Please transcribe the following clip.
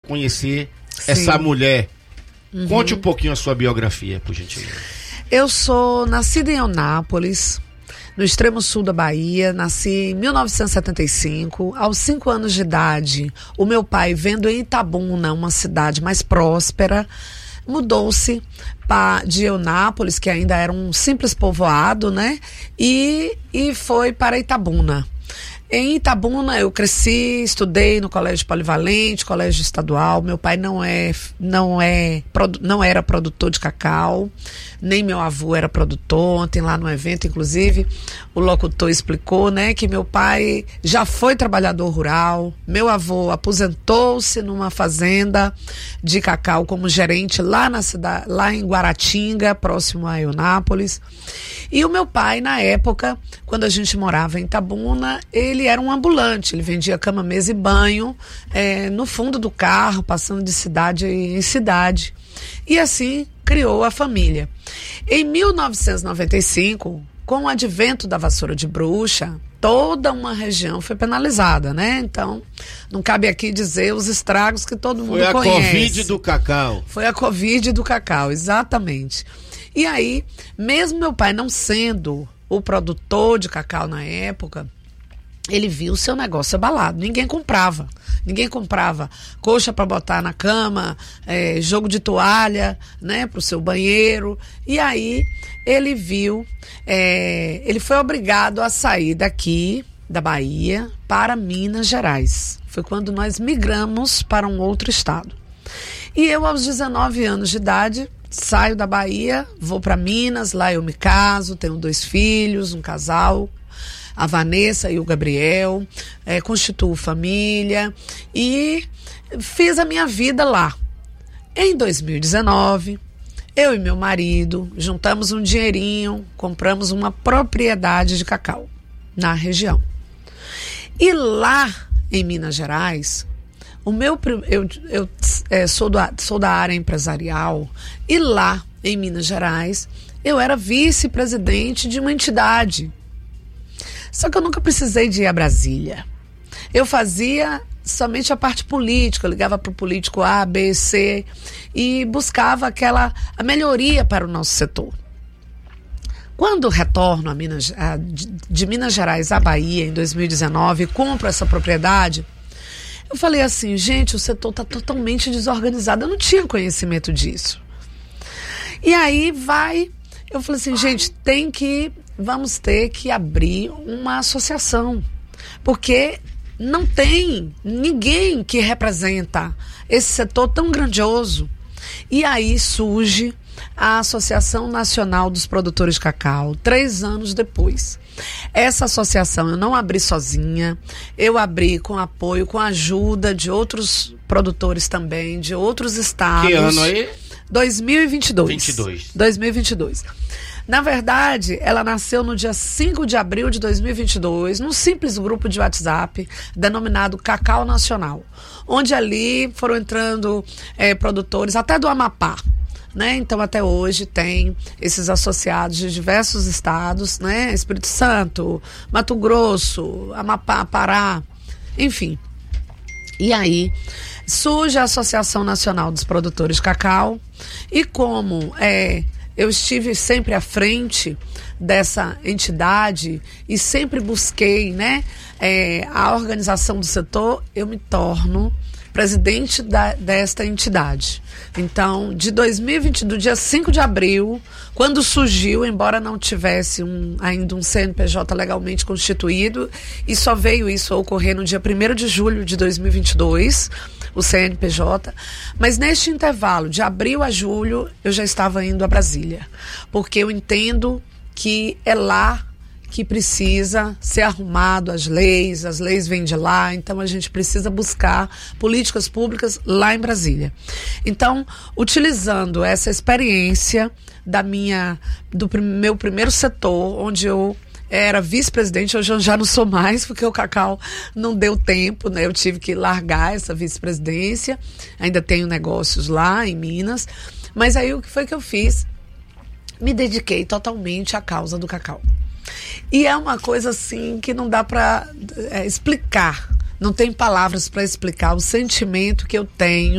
conhecer essa mulher. Conte um pouquinho a sua biografia, por gentileza. Eu sou nascida em Eunápolis, no extremo sul da Bahia. Nasci em 1975. Aos 5 anos de idade, o meu pai, vendo em Itabuna, uma cidade mais próspera, mudou-se de Eunápolis, que ainda era um simples povoado, né? E foi para Itabuna. Em Itabuna eu cresci, estudei no colégio polivalente, colégio estadual. Meu pai não era produtor de cacau, nem meu avô era produtor. Ontem lá no evento, inclusive, o locutor explicou, né, que meu pai já foi trabalhador rural. Meu avô aposentou-se numa fazenda de cacau como gerente lá na cidade, lá em Guaratinga, próximo a Eunápolis. E o meu pai, na época, quando a gente morava em Itabuna, ele era um ambulante, ele vendia cama, mesa e banho no fundo do carro, passando de cidade em cidade. E assim criou a família. Em 1995, com o advento da vassoura de bruxa, toda uma região foi penalizada, né? Então, não cabe aqui dizer os estragos que todo mundo conhece. Foi a Covid do cacau. Foi a Covid do cacau, exatamente. E aí, mesmo meu pai não sendo o produtor de cacau na época, ele viu o seu negócio abalado. Ninguém comprava coxa para botar na cama, jogo de toalha, né, para o seu banheiro. E aí ele viu, ele foi obrigado a sair daqui da Bahia para Minas Gerais. Foi quando nós migramos para um outro estado. E eu, aos 19 anos de idade, saio da Bahia, vou para Minas. Lá eu me caso, tenho 2 filhos, um casal, a Vanessa e o Gabriel, constituo família e fiz a minha vida lá. Em 2019, eu e meu marido juntamos um dinheirinho, compramos uma propriedade de cacau na região. E lá em Minas Gerais, eu sou da área empresarial, e lá em Minas Gerais eu era vice-presidente de uma entidade. Só que eu nunca precisei de ir a Brasília. Eu fazia somente a parte política, eu ligava para o político A, B, C e buscava a melhoria para o nosso setor. Quando retorno de Minas Gerais à Bahia em 2019 e compro essa propriedade, eu falei assim, gente, o setor está totalmente desorganizado. Eu não tinha conhecimento disso. E aí eu falei assim, gente, vamos ter que abrir uma associação, porque não tem ninguém que representa esse setor tão grandioso. E aí surge a Associação Nacional dos Produtores de Cacau, 3 anos depois. Essa associação eu não abri sozinha, eu abri com apoio, com a ajuda de outros produtores também, de outros estados. Que ano aí? 2022. Na verdade, ela nasceu no dia 5 de abril de 2022, num simples grupo de WhatsApp denominado Cacau Nacional, onde ali foram entrando produtores até do Amapá, né? Então até hoje tem esses associados de diversos estados, né? Espírito Santo, Mato Grosso, Amapá, Pará, enfim. E aí surge a Associação Nacional dos Produtores de Cacau, e como eu estive sempre à frente dessa entidade e sempre busquei, né, a organização do setor, eu me torno presidente desta entidade. Então, de 2020, do dia 5 de abril, quando surgiu, embora não tivesse ainda um CNPJ legalmente constituído, e só veio isso a ocorrer no dia 1º de julho de 2022, o CNPJ, mas neste intervalo, de abril a julho, eu já estava indo a Brasília, porque eu entendo que é lá que precisa ser arrumado as leis vêm de lá, então a gente precisa buscar políticas públicas lá em Brasília. Então, utilizando essa experiência do meu primeiro setor, onde eu era vice-presidente, hoje eu já não sou mais, porque o cacau não deu tempo, né? Eu tive que largar essa vice-presidência, ainda tenho negócios lá em Minas, mas aí o que foi que eu fiz? Me dediquei totalmente à causa do cacau. E é uma coisa assim que não dá para explicar, não tem palavras para explicar o sentimento que eu tenho